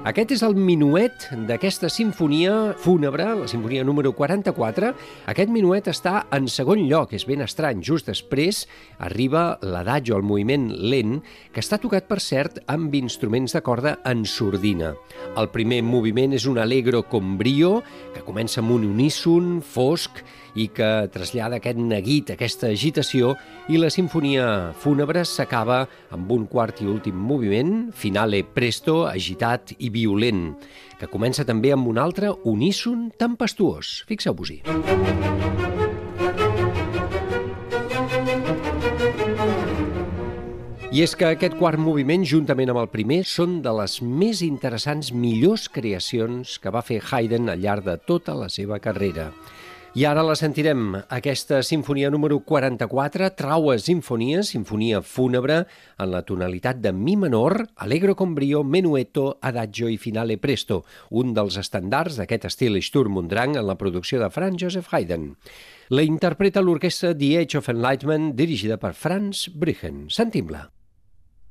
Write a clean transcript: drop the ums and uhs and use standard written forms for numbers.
Aquest és el minuet d'aquesta sinfonia fúnebre, la sinfonia número 44. Aquest minuet està en segon lloc, és ben estrany. Just després arriba l'adagio, el moviment lent, que està tocat, per cert, amb instruments de corda en sordina. El primer moviment és un allegro con brio, que comença amb un uníson fosc i que trasllada aquest neguit, aquesta agitació, i la sinfonia fúnebre s'acaba amb un quart i últim moviment, finale presto, agitat i violent, que comença també amb un altre uníson tempestuós. Fixeu-vos-hi. I és que aquest quart moviment, juntament amb el primer, són de les més interessants, millors creacions que va fer Haydn al llarg de tota la seva carrera. I ara la sentirem, aquesta sinfonia número 44, Traue Sinfonia, sinfonia fúnebre, en la tonalitat de mi menor, allegro con brio, menuetto, adagio i finale presto, un dels estandards d'aquest estil Sturm und Drang en la producció de Franz Joseph Haydn. La interpreta l'orquestra The Age of Enlightenment, dirigida per Franz Brüchen. Sentim-la.